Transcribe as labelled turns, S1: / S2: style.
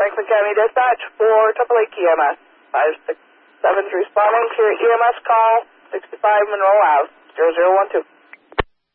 S1: Franklin County Dispatch for Tupper Lake EMS. 567 responding to your EMS call, 65 Monroe Ave, 0012.